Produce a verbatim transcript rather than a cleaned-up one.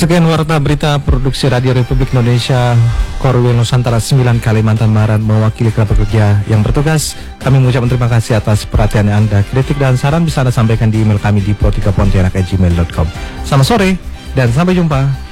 Sekian warta berita produksi Radio Republik Indonesia Korwil Nusantara sembilan Kalimantan Barat mewakili kerabat kerja yang bertugas. Kami mengucapkan terima kasih atas perhatian Anda. Kritik dan saran bisa Anda sampaikan di email kami di pro tiga pontianak at gmail dot com. Selamat sore dan sampai jumpa.